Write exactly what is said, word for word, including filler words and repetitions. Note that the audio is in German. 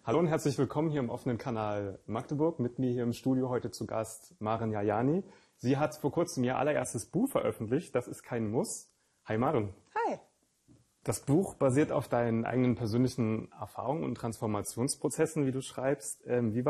Hallo und herzlich willkommen hier im offenen Kanal Magdeburg. Mit mir hier im Studio heute zu Gast Maren Jajani. Sie hat vor kurzem ihr allererstes Buch veröffentlicht, Das ist kein Muss. Hi Maren. Hi. Das Buch basiert auf deinen eigenen persönlichen Erfahrungen und Transformationsprozessen, wie du schreibst. Wie war